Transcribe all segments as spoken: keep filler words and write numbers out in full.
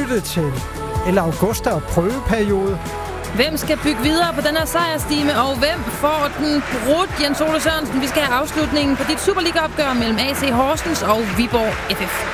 det til El Augusta og prøveperiode? Hvem skal bygge videre på den her sejrstime, og hvem får den brudt? Jens Ole Sørensen, vi skal have afslutningen på dit Superliga-opgør mellem A C Horsens og Viborg F F.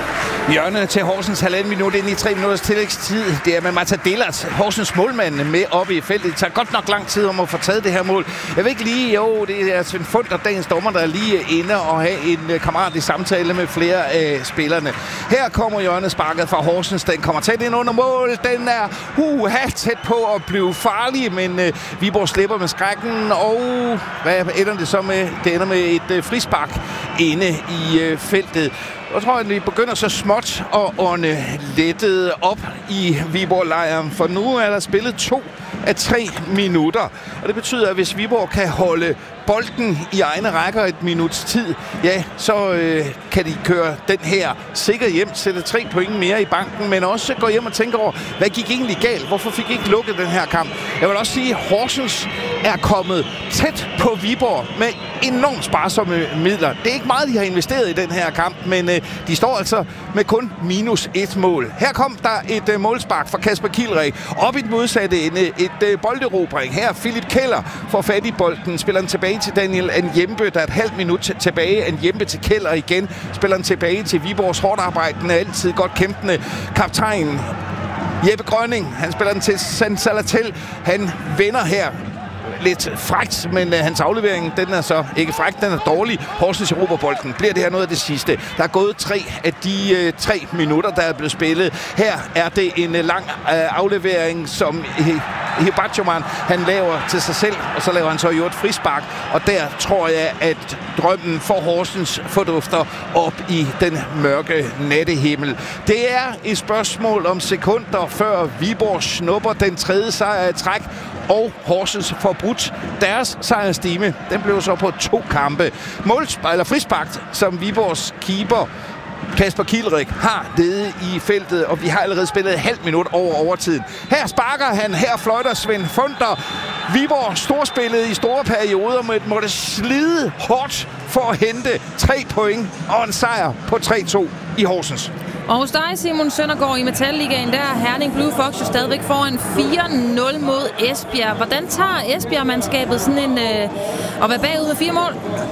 Hjørnet til Horsens halvanden minut ind i tre minutters tillægstid. Det er med Marta Dillert, Horsens målmand, med oppe i feltet. Det tager godt nok lang tid om at få taget det her mål. Jeg ved ikke lige, jo, det er Svend Funder, dagens dommer, der er lige inde og have en kammerat i samtale med flere af spillerne. Her kommer hjørnet sparket fra Horsens. Den kommer tæt ind under mål. Den er uha tæt på at blive farlig, men øh, Viborg slipper med skrækken. Og hvad ender det så med? Det ender med et øh, frispark inde i øh, feltet. Jeg tror, at vi begynder så småt at ånde lettet op i Viborg-lejren, for nu er der spillet to af tre minutter. Og det betyder, at hvis Viborg kan holde bolden i egne rækker et minuts tid, ja, så øh, kan de køre den her sikkert hjem, sætte tre point mere i banken, men også gå hjem og tænke over, hvad gik egentlig galt? Hvorfor fik I ikke lukket den her kamp? Jeg vil også sige, at Horsens er kommet tæt på Viborg med enormt sparsomme midler. Det er ikke meget, de har investeret i den her kamp, men øh, de står altså med kun minus et mål. Her kom der et øh, målspark fra Kasper Kielrich. Op i den modsatte ende, et øh, bolderobring. Her Philip Keller får fat i bolden, spiller den tilbage til Daniel Njembe. Der er et halvt minut tilbage. Njembe til Keller igen. Spiller den tilbage til Viborgs hårdt arbejdende, altid godt kæmpende kaptajn Jeppe Grønning. Han spiller den til San Salatel. Han vender her lidt frækt, men uh, hans aflevering, den er så ikke frækt, den er dårlig. Horsens erobrer bolden. Bliver det her noget af det sidste? Der er gået tre af de uh, tre minutter, der er blevet spillet. Her er det en uh, lang uh, aflevering, som Hibachoman, han laver til sig selv, og så laver han så jo et frispark, og der tror jeg, at drømmen for Horsens fordufter op i den mørke nattehimmel. Det er et spørgsmål om sekunder, før Viborg snupper den tredje sejr i træk, og Horsens får brudt deres sejrstime. Den blev så på to kampe. Målspark, eller frispark, som Viborgs keeper Kasper Kielrich har nede i feltet, og vi har allerede spillet et halvt minut over overtiden. Her sparker han, her fløjter Svend Funder. Viborg storspillet i store perioder, men måtte slide hårdt for at hente tre point og en sejr på tre to i Horsens. Og hos dig, Simon Søndergaard, i Metal-ligaen, der er Herning Blue Fox jo stadigvæk foran fire nul mod Esbjerg. Hvordan tager Esbjerg-mandskabet sådan en øh, at være bagud med fire mål?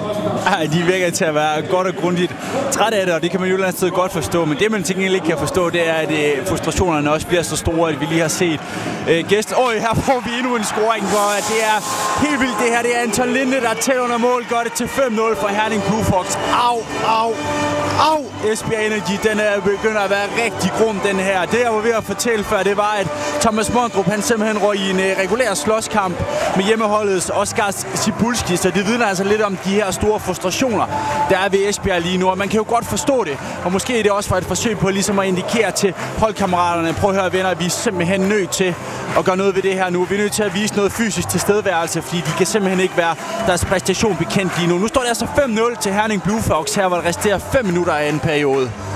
Ej, de virker til at være godt og grundigt træt af det, og det kan man jo et eller andet sted godt forstå. Men det, man til gengæld ikke kan forstå, det er, at øh, frustrationerne også bliver så store, at vi lige har set øh, gæst. Øj, her får vi endnu en scoring, hvor det er helt vildt. Det her, det er Anton Linde, der tæller under mål, gør det til fem nul for Herning Blue Fox. Au, au, au! Esbjerg Energy, den er begynder at være rigtig grum, den her. Det, jeg var ved at fortælle før, det var, at Thomas Mondrup, han simpelthen røg i en uh, regulær slåskamp med hjemmeholdets Oskar Cibulski, så det vidner altså lidt om de her store frustrationer, der er ved Esbjerg lige nu, og man kan jo godt forstå det, og måske er det også for et forsøg på ligesom at indikere til holdkammeraterne, prøv at høre venner, vi er simpelthen nødt til at gøre noget ved det her nu. Vi er nødt til at vise noget fysisk tilstedeværelse, fordi de kan simpelthen ikke være deres præstation bekendt lige nu. Nu står det altså fem nul til Herning Blue Fox, her hvor der resterer fem minutter af en periode.